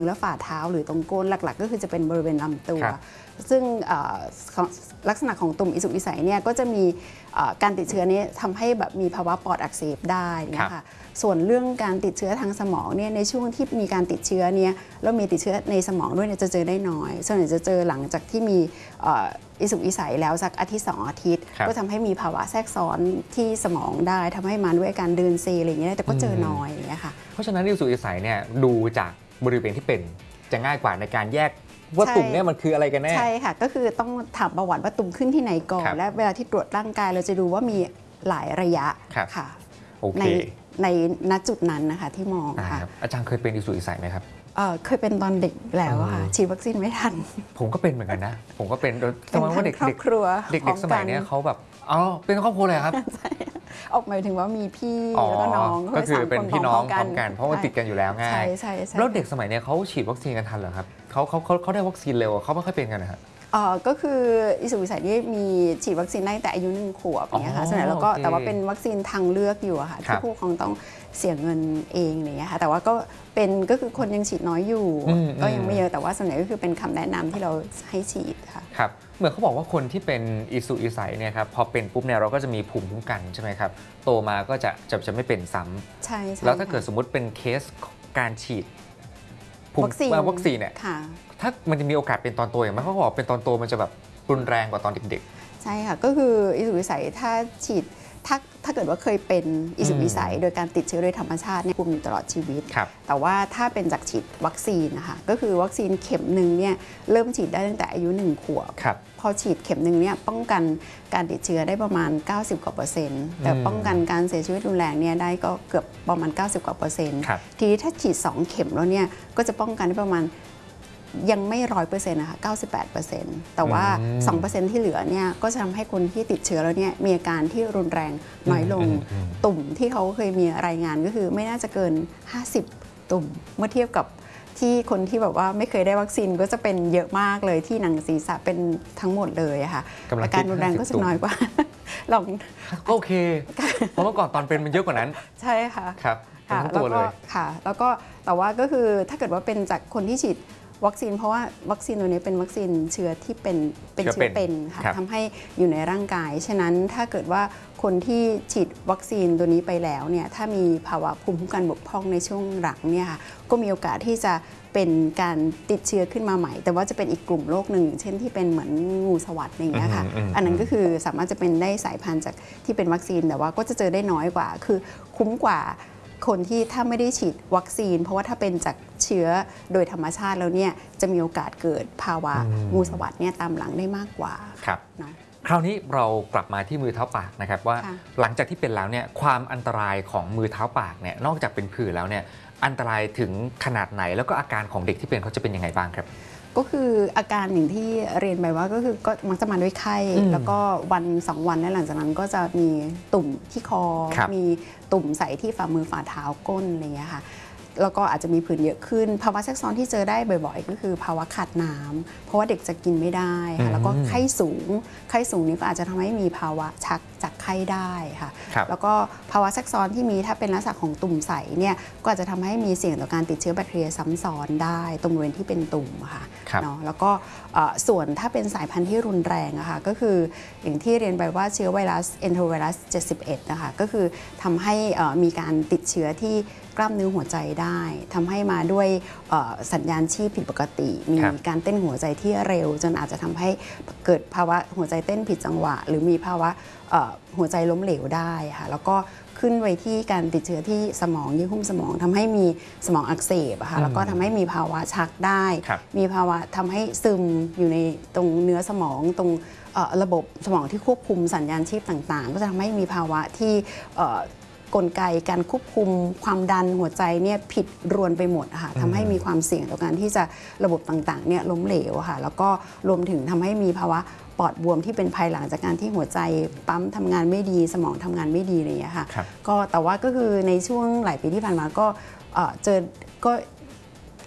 และฝ่าเท้าหรือตรงก้นหลักๆก็คือจะเป็นบริเวณลำตัวซึ่งลักษณะของตุ่มอิสุกอิสัยเนี่ยก็จะมีการติดเชื้อนี้ทำให้แบบมีภาวะปอดอักเสบได้นะคะส่วนเรื่องการติดเชื้อทางสมองเนี่ยในช่วงที่มีการติดเชื้อเนี่ยแล้วมีติดเชื้อในสมองด้วยจะเจอได้น้อยส่วนใหญ่จะเจอหลังจากที่มีอิสุกอิสัยแล้วสักอาทิตย์2 อาทิตย์ก็ทำให้มีภาวะแทรกซ้อนที่สมองได้ทำให้มาด้วยการเดินเซอะไรอย่างเงี้ยแต่ก็เจอน้อยอย่างเงี้ยค่ะเพราะฉะนั้นอิสุกอิสัยเนี่ยดูจากบริเวณที่เป็นจะง่ายกว่าในการแยกว่าตุ่มเนี่ยมันคืออะไรกันแน่ใช่ค่ะก็คือต้องถามประวัติว่าตุ่มขึ้นที่ไหนก่อนและเวลาที่ตรวจร่างกายเราจะดูว่ามีหลายระยะค่ะในณจุดนั้นนะคะที่มองค่ะอาจารย์เคยเป็นอิสุกอิสัยไหมครับเคยเป็นตอนเด็กแล้วค่ะฉีดวัคซีนไม่ทันผมก็เป็นเหมือนกันนะผมก็เป็นสมัยว่าเด็กสมัยนี้เขาแบบเป็นครอบครัวเลยครับออกหมายถึงว่ามีพี่แล้วก็น้องก็คือเป็นพี่น้องพร้อมกันเพราะว่าติดกันอยู่แล้วง่ายใช่แล้วเด็กสมัยนี้เขาฉีดวัคซีนกันทันเหรอครับเขาได้วัคซีนเร็วเขาไม่ค่อยเป็นกันนะฮะก็คืออิสุกอิสัยนี่มีฉีดวัคซีนได้แต่อายุ1 ขวบอย่างเงี้ยค่ะส่วนใหญ่แล้วก็แต่ว่าเป็นวัคซีนทางเลือกอยู่ค่ะที่ผู้ปกครองต้องเสียเงินเองอย่างเงี้ยค่ะแต่ว่าก็คือคนยังฉีดน้อยอยู่ก็ยังไม่เยอะแต่ว่าส่วนใหญ่ก็คือเป็นคำแนะนำที่เราให้ฉีดค่ะครับเหมือนเขาบอกว่าคนที่เป็นอิสุกอิสัยเนี่ยครับพอเป็นปุ๊บเนี่ยเราก็จะมีภูมิคุ้มกันใช่ไหมครับโตมาก็จะไม่เป็นซ้ำใช่แล้วถ้าเกิดสมมุติเป็นเคสการฉีดวัคซีนเนี่ยถ้ามันจะมีโอกาสเป็นตอนโตอย่างไรเขาบอกเป็นตอนโตมันจะแบบรุนแรงกว่าตอนเด็กๆใช่ค่ะก็คืออิสุกอิสัยถ้าฉีดถ้าเกิดว่าเคยเป็นอิสุกอิสัยโดยการติดเชื้อโดยธรรมชาติเนี่ยภูมิอยู่ตลอดชีวิตแต่ว่าถ้าเป็นจากฉีดวัคซีนนะคะก็คือวัคซีนเข็มหนึ่งเนี่ยเริ่มฉีดได้ตั้งแต่อายุ1 ขวบพอฉีดเข็มหนึ่งเนี่ยป้องกันการติดเชื้อได้ประมาณ90 กว่า%แต่ป้องกันการเสียชีวิตรุนแรงเนี่ยได้ก็เกือบประมาณ90 กว่า%ทีนี้ถ้าฉีด2 เข็มแล้วเนี่ยก็จะป้องกันได้ประมาณยังไม่100%นะคะ98%แต่ว่า 2% ที่เหลือเนี่ยก็จะทำให้คนที่ติดเชื้อแล้วเนี่ยมีอาการที่รุนแรงน้อยลงตุ่มที่เขาเคยมีรายงานก็คือไม่น่าจะเกิน50 ตุ่มเมื่อเทียบกับที่คนที่แบบว่าไม่เคยได้วัคซีนก็จะเป็นเยอะมากเลยที่หนังศีรษะเป็นทั้งหมดเลยค่ะอาการรุนแรงก็จะน้อยกว่าลองโอเคเพราะเมื่อก่อนตอนเป็นมันเยอะกว่านั้นใช่ค่ะครับทั้งตัวเลยค่ะแล้วก็แต่ว่าก็คือถ้าเกิดว่าเป็นจากคนที่ฉีดวัคซีนเพราะว่าวัคซีนตัวนี้เป็นวัคซีนเชื้อที่เป็นเชื้อเป็นค่ะทำให้อยู่ในร่างกายฉะนั้นถ้าเกิดว่าคนที่ฉีดวัคซีนตัวนี้ไปแล้วเนี่ยถ้ามีภาวะภูมิคุ้มกันบกพร่องในช่วงหลังเนี่ยค่ะก็มีโอกาสที่จะเป็นการติดเชื้อขึ้นมาใหม่แต่ว่าจะเป็นอีกกลุ่มโรคหนึ่งเช่นที่เป็นเหมือนงูสวัสด์อย่างเงี้ยค่ะอันนั้นก็คือสามารถจะเป็นได้สายพันธุ์จากที่เป็นวัคซีนแต่ว่าก็จะเจอได้น้อยกว่าคือคุ้มกว่าคนที่ถ้าไม่ได้ฉีดวัคซีนเพราะว่าถ้าเป็นจากเชื้อโดยธรรมชาติแล้วเนี่ยจะมีโอกาสเกิดภาวะงูสวัสด์เนี่ยตามหลังได้มากกว่าครับคราวนี้เรากลับมาที่มือเท้าปากนะครับว่าหลังจากที่เป็นแล้วเนี่ยความอันตรายของมือเท้าปากเนี่ยนอกจากเป็นผื่นแล้วเนี่ยอันตรายถึงขนาดไหนแล้วก็อาการของเด็กที่เป็นเขาจะเป็นยังไงบ้างครับก็คืออาการอย่างที่เรียนไปว่าก็คือก็มักจะมาด้วยไข้แล้วก็วัน2 วันหลังจากนั้นก็จะมีตุ่มที่คอมีตุ่มใสที่ฝ่ามือฝ่าเท้าก้นอะไรอย่างเงี้ยค่ะแล้วก็อาจจะมีผื่นเยอะขึ้นภาวะแทรกซ้อนที่เจอได้บ่อยๆก็คือภาวะขาดน้ำเพราะว่าเด็กจะกินไม่ได้ค่ะแล้วก็ไข้สูงนี้ก็อาจจะทำให้มีภาวะชักจากไข้ได้ค่ะแล้วก็ภาวะแทรกซ้อนที่มีถ้าเป็นลักษณะของตุ่มใสเนี่ยก็อาจจะทำให้มีเสี่ยงต่อการติดเชื้อแบคทีเรียซ้ำซ้อนได้ตรงบริเวณที่เป็นตุ่มค่ะเนาะแล้วก็ส่วนถ้าเป็นสายพันธุ์ที่รุนแรงอะค่ะก็คืออย่างที่เรียนไปว่าเชื้อไวรัสเอนโทรไวรัส 71นะคะก็คือทำให้มีการติดเชื้อที่กล้ามเนื้อหัวใจได้ทำให้มาด้วยสัญญาณชีพผิดปกติมีการเต้นหัวใจที่เร็วจนอาจจะทำให้เกิดภาวะหัวใจเต้นผิดจังหวะหรือมีภาวะหัวใจล้มเหลวได้ค่ะแล้วก็ขึ้นไปที่การติดเชื้อที่สมองเยื่อหุ้มสมองทำให้มีสมองอักเสบค่ะแล้วก็ทำให้มีภาวะชักได้มีภาวะทำให้ซึมอยู่ในตรงเนื้อสมองตรงระบบสมองที่ควบคุมสัญญาณชีพต่างๆก็จะทำให้มีภาวะที่กลไกการควบคุมความดันหัวใจเนี่ยผิดรวนไปหมดค่ะทำให้มีความเสี่ยงต่อการที่จะระบบต่างๆเนี่ยล้มเหลวค่ะแล้วก็รวมถึงทำให้มีภาวะปอดบวมที่เป็นภายหลังจากการที่หัวใจปั๊มทำงานไม่ดีสมองทำงานไม่ดีอะไรอย่างเงี้ยค่ะก็แต่ว่าก็คือในช่วงหลายปีที่ผ่านมาก็เจอก็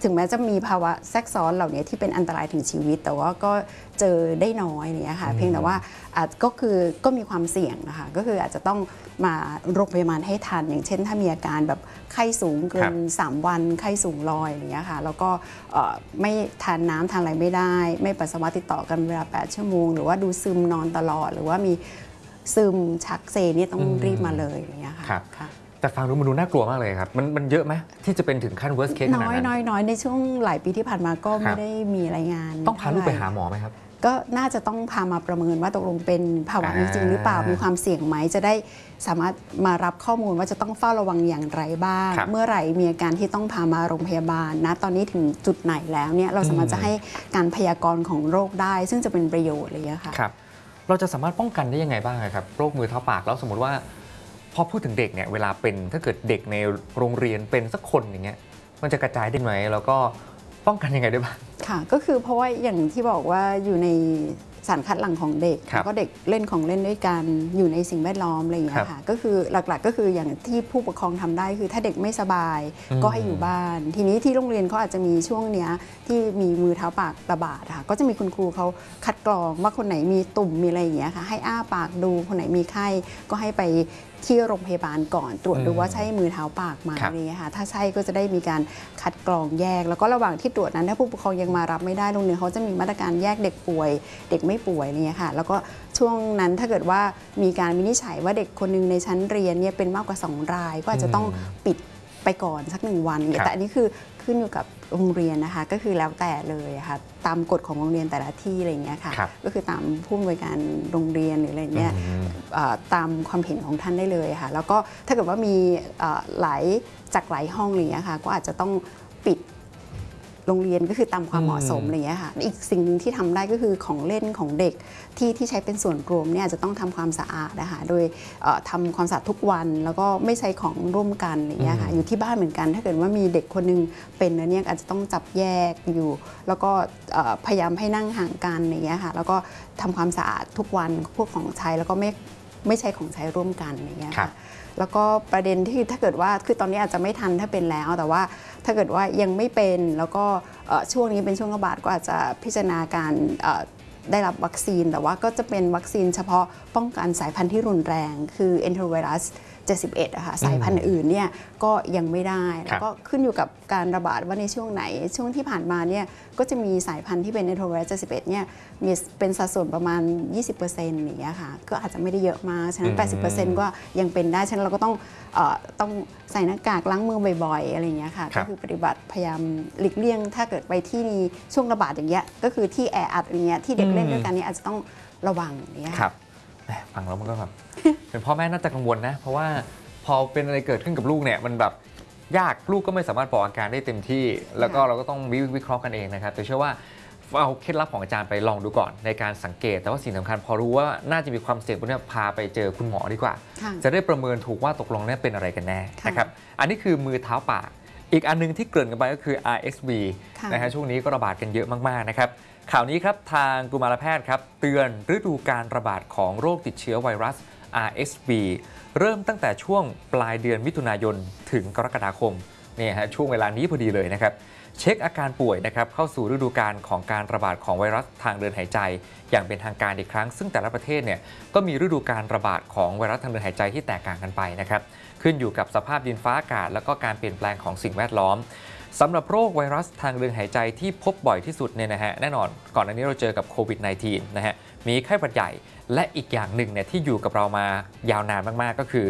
ถึงแม้จะมีภาวะแทรกซ้อนเหล่านี้ที่เป็นอันตรายถึงชีวิตแต่ว่าก็เจอได้น้อยเนี่ยค่ะเพียงแต่ว่าอาจก็มีความเสี่ยงนะคะก็คืออาจจะต้องมาโรงพยาบาลให้ทันอย่างเช่นถ้ามีอาการแบบไข้สูงเกิน3 วันไข้สูงลอยอย่างเงี้ยค่ะแล้วก็ไม่ทานน้ำทานอะไรไม่ได้ไม่ปัสสาวะติดต่อกันเวลา8 ชั่วโมงหรือว่าดูซึมนอนตลอดหรือว่ามีซึมชักเซนี่ต้องรีบมาเลยอย่างเงี้ยค่ะแต่ฟังดูมันดูน่ากลัวมากเลยครับมันเยอะไหมที่จะเป็นถึงขั้น worst case ขนาดนั้นน้อยในช่วงหลายปีที่ผ่านมาก็ไม่ได้มีรายงานต้องพาลูกไปหาหมอไหมครับก็น่าจะต้องพามาประเมินว่าตกลงเป็นภาวะนี้จริงหรือเปล่ามีความเสี่ยงไหมจะได้สามารถมารับข้อมูลว่าจะต้องเฝ้าระวังอย่างไรบ้างเมื่อไหร่มีอาการที่ต้องพามาโรงพยาบาลนะตอนนี้ถึงจุดไหนแล้วเนี่ยเราสามารถจะให้การพยากรณ์ของโรคได้ซึ่งจะเป็นประโยชน์อะไรอย่างเงี้ยค่ะครับเราจะสามารถป้องกันได้ยังไงบ้างครับโรคมือเท้าปากแล้วสมมติว่าพอพูดถึงเด็กเนี่ยเวลาเป็นถ้าเกิดเด็กในโรงเรียนเป็นสักคนอย่างเงี้ยมันจะกระจายได้ไหมแล้วก็ป้องกันยังไงได้บ้างค่ะก็คือเพราะว่าอย่างที่บอกว่าอยู่ในสารคัดหลั่งของเด็กแล้วก็เด็กเล่นของเล่นด้วยกันอยู่ในสิ่งแวดล้อมอะไรอย่างเงี้ยค่ะก็คือหลักๆก็คืออย่างที่ผู้ปกครองทำได้คือถ้าเด็กไม่สบายก็ให้อยู่บ้านทีนี้ที่โรงเรียนเขาอาจจะมีช่วงเนี้ยที่มีมือเท้าปากระบาดค่ะก็จะมีคุณครูเขาคัดกรองว่าคนไหนมีตุ่มมีอะไรอย่างเงี้ยค่ะให้อ้าปากดูคนไหนมีไข้ก็ให้ไปที่โรงพยาบาลก่อนตรวจดูว่าใช่มือเท้าปากไหมอะไรเงี้ยค่ะถ้าใช่ก็จะได้มีการคัดกรองแยกแล้วก็ระหว่างที่ตรวจนั้นถ้าผู้ปกครองยังมารับไม่ได้โรงเรียนเขาจะมีมาตรการแยกเด็กป่วยเด็กไม่ป่วยเนี่ยค่ะแล้วก็ช่วงนั้นถ้าเกิดว่ามีการวินิจฉัยว่าเด็กคนนึงในชั้นเรียนเนี่ยเป็นมากกว่า2 รายก็อาจจะต้องปิดไปก่อนสัก1 วันแต่อันนี้คือขึ้นอยู่กับโรงเรียนนะคะก็คือแล้วแต่เลยค่ะตามกฎของโรงเรียนแต่ละที่อะไรอย่างเงี้ยค่ะก็คือตามผู้อำนวยการโรงเรียนหรืออะไรเงี้ยตามความเห็นของท่านได้เลยค่ะแล้วก็ถ้าเกิดว่ามีหลายห้องอะไรเงี้ยค่ะก็อาจจะต้องปิดโรงเรียนก็คือตามความเหมาะสมอะไรเงี้ยค่ะอีกสิ่งหนึ่งที่ทำได้ก็คือของเล่นของเด็กที่ใช้เป็นส่วนรวมเนี่ยจะต้องทำความสะอาดนะคะโดยทำความสะอาดทุกวันแล้วก็ไม่ใช้ของร่วมกันอะไรเงี้ยค่ะอยู่ที่บ้านเหมือนกันถ้าเกิดว่ามีเด็กคนนึงเป็นแล้วเนี่ยอาจจะต้องจับแยกอยู่แล้วก็พยายามให้นั่งห่างกันอะไรเงี้ยค่ะแล้วก็ทำความสะอาดทุกวันพวกของใช้แล้วก็ไม่ใช้ของใช้ร่วมกันอะไรเงี้ยค่ะแล้วก็ประเด็นที่ถ้าเกิดว่าคือตอนนี้อาจจะไม่ทันถ้าเป็นแล้วแต่ว่าถ้าเกิดว่ายังไม่เป็นแล้วก็ช่วงนี้เป็นช่วงระบาดก็อาจจะพิจารณาการได้รับวัคซีนแต่ว่าก็จะเป็นวัคซีนเฉพาะป้องกันสายพันธุ์ที่รุนแรงคือ enterovirus 71อะค่ะสายพันธุ์อื่นเนี่ยก็ยังไม่ได้แล้วก็ขึ้นอยู่กับการระบาดว่าในช่วงไหนช่วงที่ผ่านมาเนี่ยก็จะมีสายพันธุ์ที่เป็น enterovirus 71เนี่ยมีเป็นสัดส่วนประมาณ 20% อย่างเงี้ยค่ะก็อาจจะไม่ได้เยอะมากฉะนั้น 80% ก็ยังเป็นได้ฉะนั้นเราก็ต้องใส่หน้ากากล้างมือบ่อยๆอะไรอย่างเงี้ยค่ะก็คือปฏิบัติพยายามหลีกเลี่ยงถ้าเกิดไปที่มีช่วงระบาดอย่างเงี้ยก็คือที่แออัดอย่างเงี้ยที่เด็กเล่นด้วยกันนี่อาจจะต้องระวังอย่างเงี้ยครับฟังแล้วมันก็แบบเป็นพ่อแม่น่าจะกังวลนะเพราะว่าพอเป็นอะไรเกิดขึ้นกับลูกเนี่ยมันแบบยากลูกก็ไม่สามารถบอกอาการได้เต็มที่แล้วก็เราก็ต้องวิเคราะห์กันเองนะครับแต่เชื่อว่าเอาเคล็ดลับของอาจารย์ไปลองดูก่อนในการสังเกตแต่ว่าสิ่งสำคัญพอรู้ว่าน่าจะมีความเสี่ยงพวกนี้พาไปเจอคุณหมอดีกว่าจะได้ประเมินถูกว่าตกลงเนี่ยเป็นอะไรกันแน่นะครับอันนี้คือมือเท้าปากอีกอันนึงที่เกริ่นกันไปก็คือ RSV นะฮะช่วงนี้ก็ระบาดกันเยอะมากๆนะครับข่าวนี้ครับทางกุมารแพทย์ครับเตือนฤดูการระบาดของโรคติดเชื้อไวรัส RSV เริ่มตั้งแต่ช่วงปลายเดือนมิถุนายนถึงกรกฎาคมเนี่ยฮะช่วงเวลานี้พอดีเลยนะครับเช็คอาการป่วยนะครับเข้าสู่ฤดูกาลของการระบาดของไวรัสทางเดินหายใจอย่างเป็นทางการอีกครั้งซึ่งแต่ละประเทศเนี่ยก็มีฤดูการระบาดของไวรัสทางเดินหายใจที่แตกต่างกันไปนะครับขึ้นอยู่กับสภาพดินฟ้าอากาศแล้วก็การเปลี่ยนแปลงของสิ่งแวดล้อมสำหรับโรคไวรัสทางเดินหายใจที่พบบ่อยที่สุดเนี่ยนะฮะแน่นอนก่อนหน้านี้เราเจอกับโควิด -19 นะฮะมีไข้หวัดใหญ่และอีกอย่างหนึ่งเนี่ยที่อยู่กับเรามายาวนานมากๆก็คือ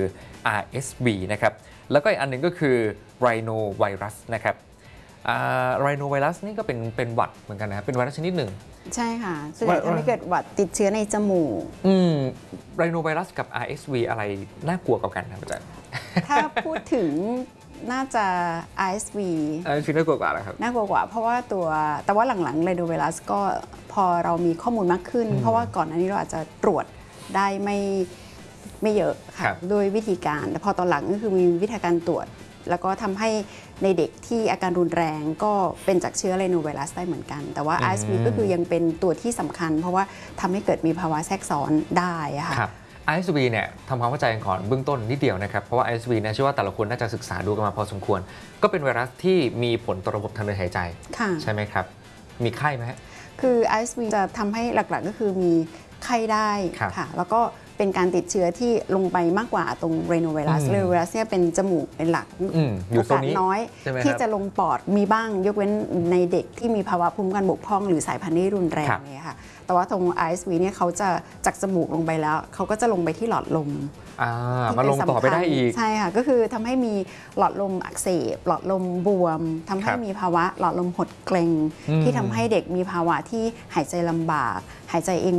RSV นะครับแล้วก็อีกอันหนึ่งก็คือไรโนไวรัสนะครับไรโนไวรัสนี่ก็เป็นหวัดเหมือนกันนะครับเป็นไวรัสชนิดหนึ่งใช่ค่ะส่วนใหญ่ทำให้เกิดหวัดติดเชื้อในจมูกไรโนไวรัสกับ RSV อะไรน่ากลัวกว่ากันครับอาจารย์ถ้าพูดถึงน่าจะ RSV น่ากลัวกว่าเหรอครับน่ากลัวกว่าเพราะว่าแต่ว่าหลังๆไรโนไวรัสก็พอเรามีข้อมูลมากขึ้นเพราะว่าก่อนหน้านี้เราอาจจะตรวจได้ไม่เยอะค่ะโดยวิธีการแต่พอตอนหลังก็คือมีวิธีการตรวจแล้วก็ทำให้ในเด็กที่อาการรุนแรงก็เป็นจากเชื้อไรโนไวรัสได้เหมือนกันแต่ว่า RSV ก็คือยังเป็นตัวที่สำคัญเพราะว่าทำให้เกิดมีภาวะแทรกซ้อนได้ค่ะ ISV เนี่ยทำความเข้าใจก่อนเบื้องต้นนิดเดียวนะครับเพราะว่า ISV เนี่ยเชื่อว่าแต่ละคนน่าจะศึกษาดูกันมาพอสมควรก็เป็นไวรัสที่มีผลต่อระบบทางเดินหายใจใช่ไหมครับมีไข้ไหมคือ ISV จะทำให้หลักๆก็คือมีไข้ได้ค่ะแล้วก็เป็นการติดเชื้อที่ลงไปมากกว่าตรงเรโนไวรัสเรโนไวรัสเนี่ยเป็นจมูกเป็นหลักโอกาสน้อยที่จะลงปอดมีบ้างยกเว้นในเด็กที่มีภาวะภูมิคุ้มกันบกพร่องหรือสายพันธุ์ที่รุนแรงเนี่ยค่ะแต่ว่าตรง ISV เนี่ยเขาจะจากจมูกลงไปแล้วเขาก็จะลงไปที่หลอดลมมาลงต่อไปได้อีกใช่ค่ะก็คือทำให้มีหลอดลมอักเสบหลอดลมบวมทำให้มีภาวะหลอดลมหดเกร็งที่ทำให้เด็กมีภาวะที่หายใจลำบากหายใจเอง